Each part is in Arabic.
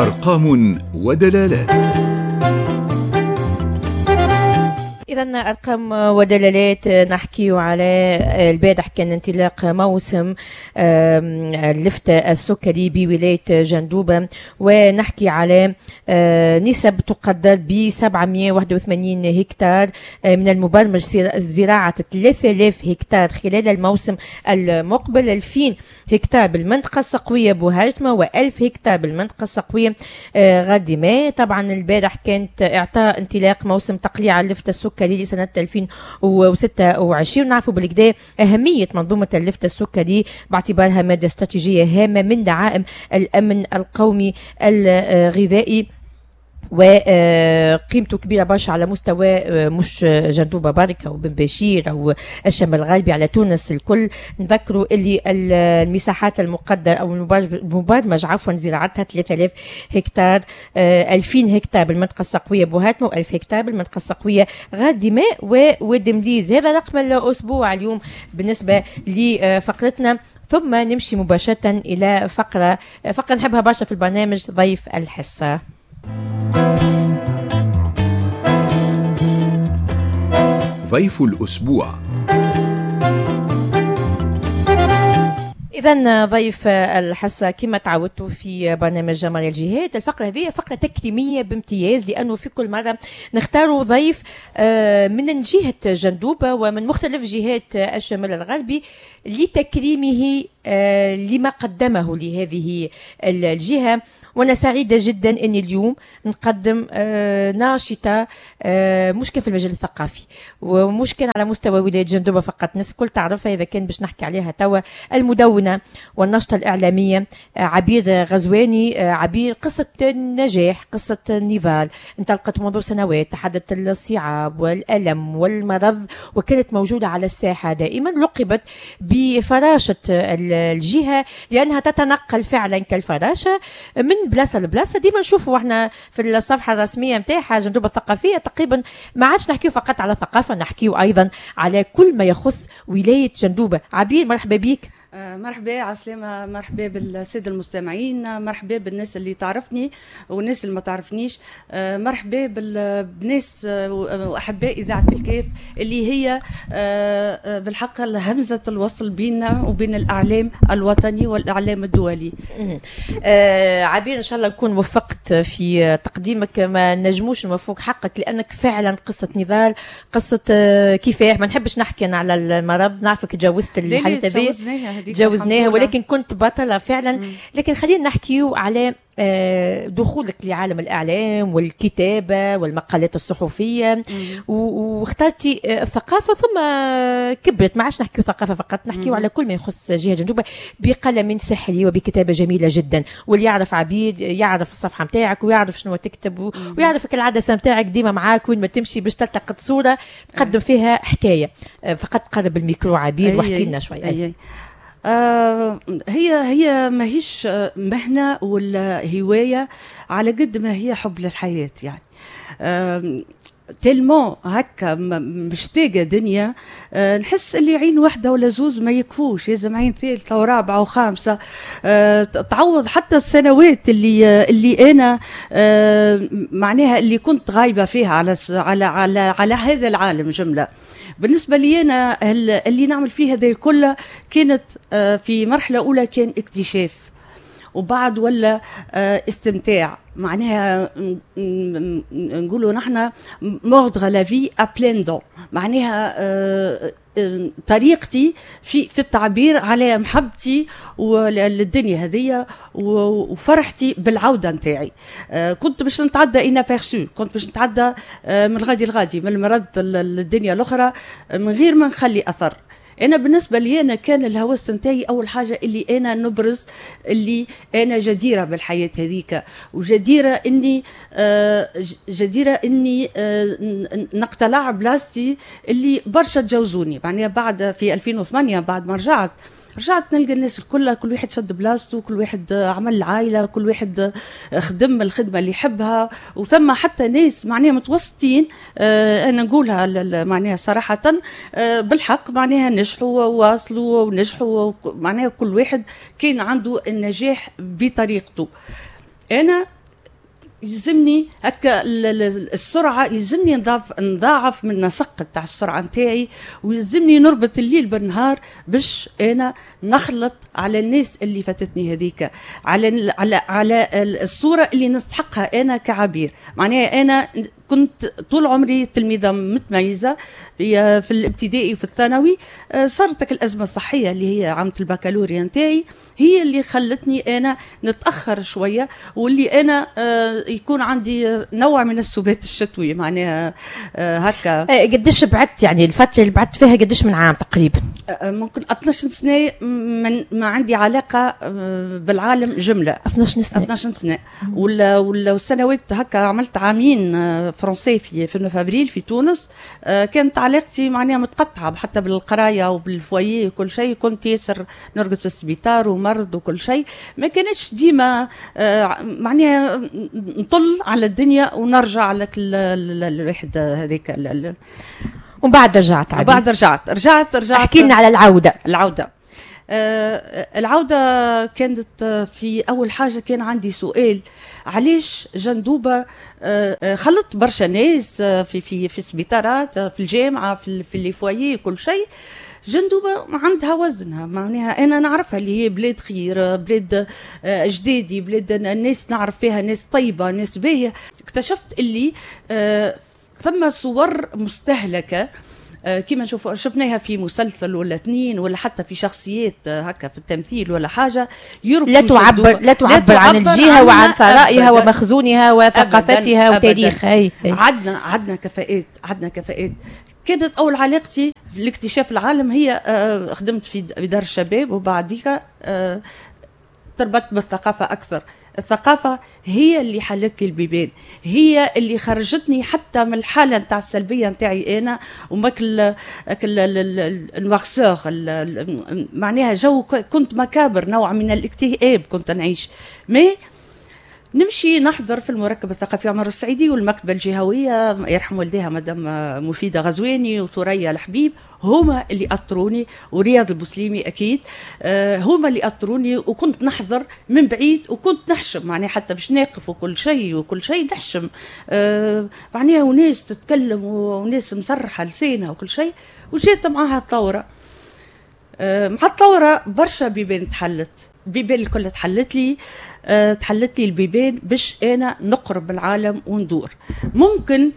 أرقام ودلالات. إذا أرقام ودلالات نحكي على البارح كان انطلاق موسم اللفت السكري بولاية جندوبة، ونحكي على نسب تقدر ب 781 هكتار من المبرمج زراعة 3000 هكتار خلال الموسم المقبل، 2000 هكتار بالمنطقة السقوية بوهرتمة و1000 هكتار بالمنطقة السقوية غادمة. طبعا البارح كانت إعطاء انطلاق موسم تقليع اللفت السكري لسنة 2026. نعرفوا بالكدا أهمية منظومة اللفت السكري باعتبارها مادة استراتيجية هامة من دعائم الأمن القومي الغذائي، وقيمته كبيرة برشا على مستوى مش جندوبة برك أو بن بشير أو الشمال الغربي، على تونس الكل. نذكروا اللي المساحات المقدر أو المبرمج زراعتها 3000 هكتار، 2000 هكتار بالمنطقة السقوية بوهاتمة و1000 هكتار بالمنطقة السقوية غادمة ودمليز. هذا رقم الأسبوع اليوم بالنسبة لفقرتنا، ثم نمشي مباشرة إلى فقرة نحبها برشا في البرنامج، ضيف الحصة. ضيف الأسبوع. إذا ضيف الحصة كما تعودتوا في برنامج جمال الجهات، الفقرة هذه فقرة تكريمية بامتياز، لأنه في كل مرة نختاروا ضيف من جهة جندوبة ومن مختلف جهات الشمال الغربي لتكريمه لما قدمه لهذه الجهة. وأنا سعيدة جدا أني اليوم نقدم ناشطة مش كان في المجال الثقافي ومش كان على مستوى ولاية جندوبة فقط، الناس الكل تعرفها إذا كان باش نحكي عليها توا، المدونة والناشطة الإعلامية عبير غزواني. عبير قصة نجاح، قصة نضال انطلقت منذ سنوات، تحدت الصعاب والألم والمرض وكانت موجودة على الساحة دائما. لقبت بفراشة الجهة لأنها تتنقل فعلا كالفراشة من بلاصه لبلاصه. ديما نشوفوا احنا في الصفحه الرسميه نتاعها جندوبه الثقافيه تقريبا ما عادش نحكيو فقط على ثقافه، نحكيو ايضا على كل ما يخص ولايه جندوبه. عبير مرحبا بك. مرحبا عسلامة، مرحبا بالسادة المستمعين، مرحبا بالناس اللي تعرفني والناس اللي ما تعرفنيش، مرحبا بالناس وأحباء إذاعة الكاف اللي هي بالحق همزة الوصل بيننا وبين الإعلام الوطني والإعلام الدولي. عبير إن شاء الله نكون وفقت في تقديمك، ما نجموش نوفوك حقك لأنك فعلا قصة نضال، قصة كفاح. ما نحبش نحكي على المرض، نعرفك تجاوزت الحالة هذه، جوزناها ولكن كنت بطلة فعلا. لكن خلينا نحكيو على دخولك لعالم الإعلام والكتابة والمقالات الصحفية، واخترتي الثقافة ثم كبرت. ما عادش نحكيو ثقافة فقط، نحكيو على كل ما يخص جهة جندوبة بقلم سحري وبكتابة جميلة جدا. واللي يعرف عبيد يعرف الصفحة متاعك ويعرف شنو تكتب ويعرفك العدسة متاعك ديما معاك وين ما تمشي باش تلتقط صورة تقدم فيها حكاية. فقط قرب الميكرو عبير واحكي لنا شوية. هي ماهيش مهنة ولا هواية على قد ما هي حب للحياة يعني. تلمو هكا مشتاقة دنيا، نحس اللي عين واحدة ولا زوز ما يكفوش، لازم عين ثالثة ورابعة وخامسة تعوض حتى السنوات اللي أنا معناها اللي كنت غايبة فيها على هذا العالم جملة. بالنسبة لي أنا اللي نعمل فيه هذا الكل كانت في مرحلة أولى كان اكتشاف، وبعد ولا استمتاع. معناها نقولوا نحن موردغ لا في أبلين دون، معناها طريقتي في التعبير على محبتي للدنيا هذية وفرحتي بالعودة نتاعي. كنت باش نتعدى إنابيرسو، كنت باش نتعدى من غادي لغادي من المرض للدنيا الأخرى من غير ما نخلي أثر. أنا بالنسبة لي أنا كان الهوس نتاعي أول حاجة اللي أنا نبرز اللي أنا جديرة بالحياة هذيك، وجديرة إني نقتلع بلاستي اللي برشا تجوزوني. يعني بعد في 2008 بعد ما رجعت نلقى الناس الكل كل واحد شد بلاصته، كل واحد عمل العائلة، كل واحد خدم الخدمة اللي يحبها، وثم حتى ناس معناها متوسطين أنا نقولها معناها صراحة بالحق معناها نجحوا وواصلوا ونجحوا، معناها كل واحد كان عنده النجاح بطريقته. أنا يلزمني هكا السرعه، يلزمني نضاعف من نسق تاع السرعه نتاعي، ويلزمني نربط الليل بالنهار باش انا نخلط على الناس اللي فاتتني هذيك، على الصوره اللي نستحقها انا كعبير. معناها انا كنت طول عمري تلميذه متميزه في الابتدائي وفي الثانوي. صارت الازمه الصحيه اللي هي عامه البكالوريا نتاعي هي اللي خلتني انا نتاخر شويه، واللي انا يكون عندي نوع من السبات الشتوي. معناها هكا. قديش بعدت يعني الفتره اللي بعدت فيها قديش من عام تقريبا؟ ممكن 12 سنه ما عندي علاقه بالعالم جمله. 12 سنه 12 سنه والسنوات هكا عملت عامين فرنسي في 9 ابريل في تونس. كانت علاقتي معناها متقطعه حتى بالقرايه وبالفويه وكل شيء. كنت ياسر نرقد في السبيطار ومرض وكل شيء، ما كانتش ديما معناها نطل على الدنيا ونرجع على الواحد هذيك. ومن بعد رجعت عبيد. بعد رجعت احكي لنا على العودة كانت في أول حاجة كان عندي سؤال: علاش جندوبة خلطت برشا ناس في السبيطارات، في الجامعة، في اللي كل شيء. جندوبة عندها وزنها، معناها أنا نعرفها اللي هي بلاد خير، بلاد أجدادي، بلاد الناس نعرف فيها ناس طيبة، ناس باهية. اكتشفت اللي ثم صور مستهلكة كما شفناها في مسلسل ولا 2 ولا حتى في شخصيات هكا في التمثيل ولا حاجة، لا تعبر عن الجهة وعن ثرائها ومخزونها وثقافتها وتاريخها. عندنا كفاءات. كانت أول علاقتي لاكتشاف العالم هي خدمت في دار الشباب، وبعديها تربطت بالثقافة أكثر. الثقافة هي اللي حلت لي البيبان، هي اللي خرجتني حتى من الحالة نتاع السلبية نتاعي أنا وماكل المغسوغ. معناها جو كنت مكابر، نوع من الاكتئاب كنت نعيش. نمشي نحضر في المركب الثقافي عمر السعيدي والمكتبة الجهوية يرحم والديها مدام مفيدة غزواني وثريا الحبيب، هما اللي أطروني، ورياض البسليمي أكيد. هما اللي أطروني، وكنت نحضر من بعيد وكنت نحشم، معناها حتى باش ناقف وكل شيء نحشم. معناها وناس تتكلم وناس مسرحة لسانها وكل شيء. وجيت معها الثورة. مع الثورة برشا بيبان تحلت، بيبان الكل تحلت لي البيبان باش انا نقرب العالم وندور. ممكن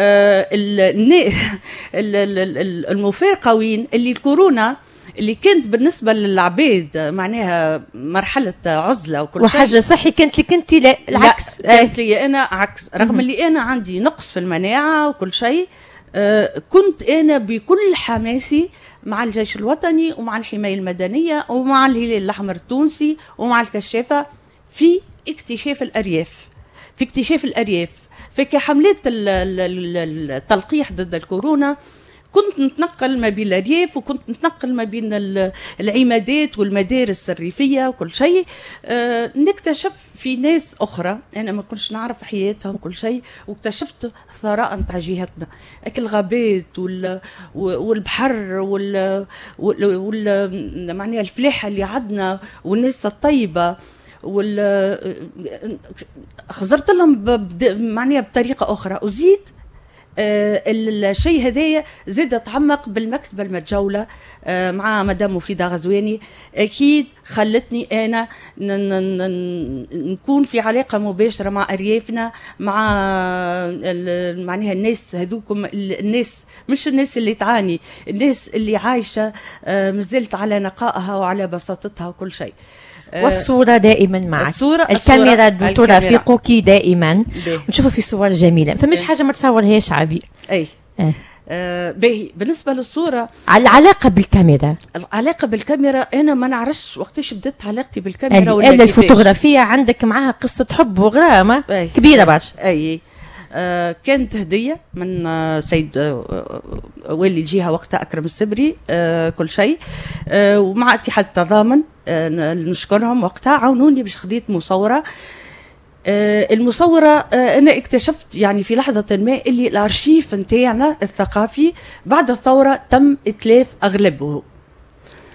المفارقه وين اللي الكورونا اللي كانت بالنسبه للعباد معناها مرحله عزله وكل شيء وحاجه صحي، كانت لك انت لا العكس. كانت لي انا عكس، رغم اللي انا عندي نقص في المناعه وكل شيء. كنت انا بكل حماسي مع الجيش الوطني ومع الحماية المدنية ومع الهلال الأحمر التونسي ومع الكشافة في اكتشاف الأرياف، في كحملات التلقيح ضد الكورونا. كنت نتنقل ما بين الأرياف، وكنت نتنقل ما بين العمادات والمدارس الريفية وكل شيء. نكتشف في ناس أخرى أنا ما كنتش نعرف حياتهم وكل شيء، واكتشفت الثراء نتاع جهتنا، الغابات والبحر معناها الفلاحة اللي عندنا والناس الطيبة. خزرت لهم معناها بطريقة أخرى. وزيد الشيء هذايا زاد تعمق بالمكتبة المتجولة مع مدام مفيدة غزواني. أكيد خلتني أنا نكون في علاقة مباشرة مع أريافنا، مع معناها الناس هذوكم، الناس مش الناس اللي تعاني، الناس اللي عايشة مازالت على نقائها وعلى بساطتها وكل شيء. والصورة دائما معك. الكاميرا ترافقك دائما، نشوفوا في صور جميلة. فمش حاجة ما تصورهاش عبير. أي باهي. بالنسبة للصورة، العلاقة بالكاميرا أنا ما نعرفش وقتاش بدأت علاقتي بالكاميرا ولا الفوتوغرافية عندك معها قصة حب وغرامة كبيرة برشا. أي كانت هدية من سيد والي الجهة وقتها أكرم السبري كل شيء، ومع اتحاد التضامن نشكرهم وقتها عاونوني باش خديت مصورة. المصورة أنا اكتشفت يعني في لحظة ما اللي الأرشيف نتاعنا الثقافي بعد الثورة تم إتلاف أغلبه.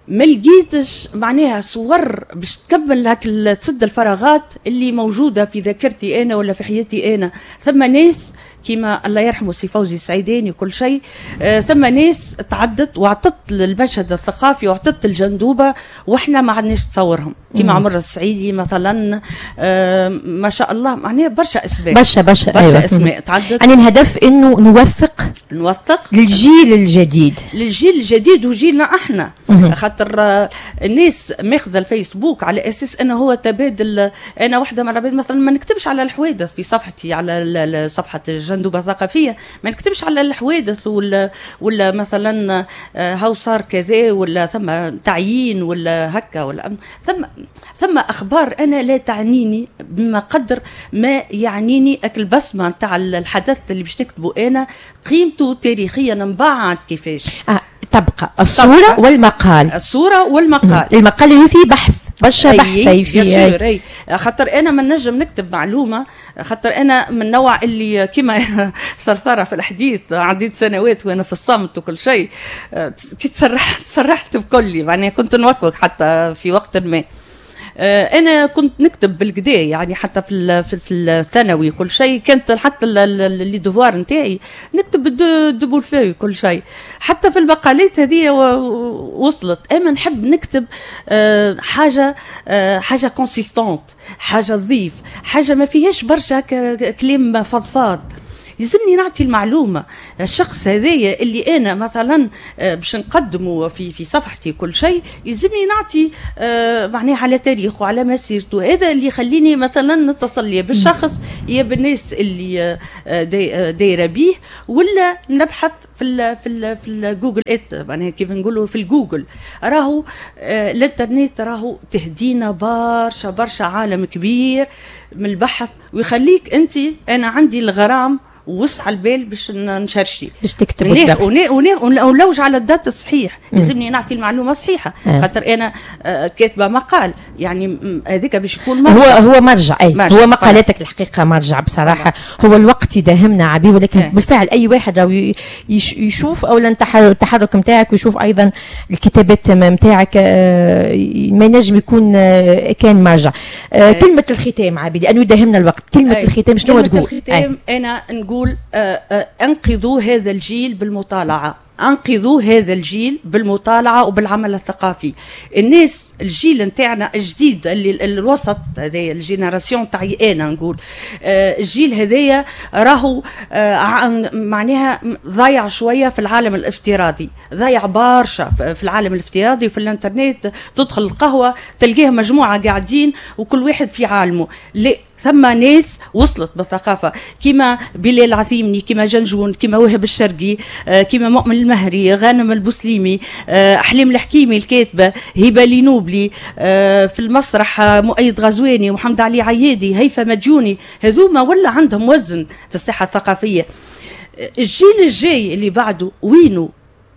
ما لقيتش معناها صور باش تكمل هاك تسد الفراغات اللي موجوده في ذاكرتي انا ولا في حياتي انا. ثم ناس كيما الله يرحمه سي فوزي السعيداني وكل شيء، ثم ناس تعدت وعطت المشهد الثقافي وعطت الجندوبه واحنا ما عدناش تصورهم، كيما عمر السعيدي مثلا، ما شاء الله معناها برشا اسماء برشا أيوة. اسماء تعدت. يعني الهدف انه نوثق للجيل الجديد وجيلنا احنا، خاطر الناس ماخذه الفيسبوك على اساس انه هو تبادل. انا واحده من العباد مثلا ما نكتبش على الحوادث في صفحتي، على صفحه الجندوبه الثقافيه ما نكتبش على الحوادث ولا مثلا هاو صار كذا ولا ثم تعيين ولا هكا ولا ثم اخبار انا لا تعنيني بما قدر ما يعنيني اكل بصمه نتاع الحدث اللي باش نكتبه انا، قيمته تاريخيا من بعد كيفاش تبقى الصورة والمقال. المقال اللي فيه بحث برشا بحث فيه. خاطر انا ما نجم نكتب معلومه، خاطر انا من النوع اللي كيما ثرثره في الحديث عديت سنوات وانا في الصمت وكل شيء، كي تسرحت بكلي، يعني كنت نوكوك حتى في وقت ما. انا كنت نكتب بالكدا يعني حتى في الثانوي كل شيء، كانت حتى اللي دوفوار نتاعي نكتب دبول فيه كل شيء، حتى في المقالات هذه وصلت. اما نحب نكتب حاجه كونسيستونت، حاجه تضيف، حاجه ما فيهاش برشا كلام فضفاض. يلزمني نعطي المعلومة الشخص هذايا اللي أنا مثلا باش نقدمه في صفحتي كل شيء، يلزمني نعطي معناها على تاريخه وعلى مسيرته. هذا اللي يخليني مثلا نتصل لي بالشخص يا بالناس اللي دايره بيه، ولا نبحث في الجوجل معناها كيف نقولوا في الجوجل. راهو الانترنت راهو تهدينا برشا عالم كبير من البحث، ويخليك انت انا عندي الغرام ووسع البال باش نشرشي باش تكتب ونلوج على الدات الصحيح. لازمني نعطي المعلومه صحيحه، خاطر انا كاتبه مقال يعني هذيك باش يكون مرجع. هو مرجع هو مقالاتك الحقيقه مرجع بصراحه. هو الوقت يداهمنا عبيه، ولكن بالفعل اي واحد راهو يشوف اولا التحرك نتاعك ويشوف ايضا الكتابات نتاعك ما ينجم يكون كان مرجع. كلمه الختام عبيه لانه يداهمنا الوقت، كلمه الختام شنو تقول؟ الختام انا نقول انقذوا هذا الجيل بالمطالعة، انقذوا هذا الجيل بالمطالعه وبالعمل الثقافي. الناس الجيل نتاعنا الجديد اللي الوسط هذايا الجينيراسيون تاعي انا نقول الجيل هذايا راهو معناها ضايع شويه في العالم الافتراضي، ضايع برشا في العالم الافتراضي وفي الانترنت. تدخل القهوه تلقاه مجموعه قاعدين وكل واحد في عالمه. لا، ثم ناس وصلت بالثقافة كيما بلال عثيمني، كيما جنجون، كيما وهب الشرقي، كيما مؤمن المهري، غانم البسليمي، أحلام الحكيمي الكاتبة، هبة لينوبلي، في المسرح مؤيد غزواني ومحمد علي عيادي، هيفا مديوني. هذوما ولا عندهم وزن في الساحة الثقافية. الجيل الجاي اللي بعده وينه؟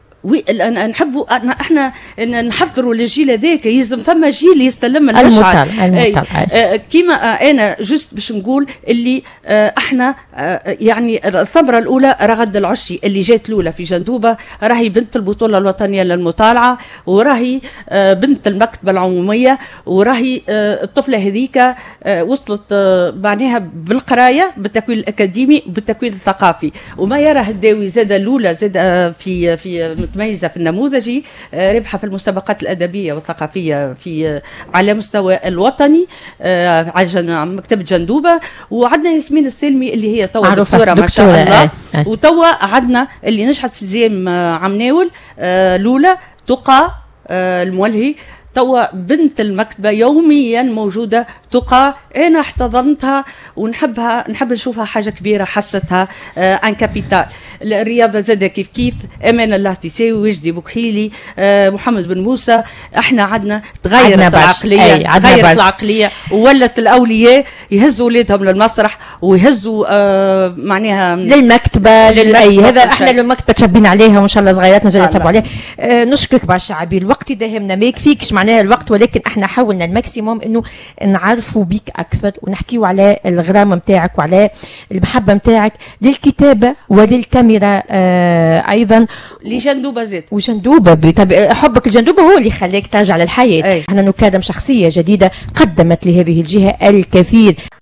نحبوا احنا نحضروا للجيل هذاك، يلزم ثم جيل يستلم المشعل كيما انا جست باش نقول اللي احنا يعني الثمره الاولى رغد العشي اللي جات الاولى في جندوبه، راهي بنت البطوله الوطنيه للمطالعه، وراهي بنت المكتبه العموميه، وراهي الطفله هذيك وصلت معناها بالقرايه، بالتكوين الاكاديمي، بالتكوين الثقافي. وما يرى الداوي زاد الاولى زاد في متميزة في النموذجي، ربحة في المسابقات الأدبية والثقافية على مستوى الوطني على مكتبة جندوبة. وعدنا ياسمين السلمي اللي هي توا دكتورة ما شاء الله. وتوا عدنا اللي نجحت سيزيم عمناول لولا تقى المولهي، توا بنت المكتبة يوميا موجودة تقى. أنا احتضنتها ونحبها، نحب نشوفها حاجة كبيرة حستها عن كابيتال. الرياضة زادة كيف أمان الله تساوي، وجدي بوكحيلي، محمد بن موسى. احنا عدنا تغيرت العقلية، تغيرت العقلية وولت الأولياء يهزوا ولادهم للمسرح ويهزوا معناها للمكتبة هذا احنا المكتبة تشبين عليها، وإن شاء الله صغيراتنا زادوا يتبعوا عليها. نشكرك برشا عبير، الوقت يداهمنا ما يكفيكش معناها الوقت، ولكن احنا حاولنا الماكسيموم انه نعرفوا بيك اكثر ونحكيوا على الغرام نتاعك وعلى المحبه نتاعك للكتابه وللكاميرا ايضا لجندوبه زيت وجندوبه. حبك الجندوبه هو اللي خلاك ترجع للحياه. احنا نكادم شخصيه جديده قدمت لهذه الجهه الكثير.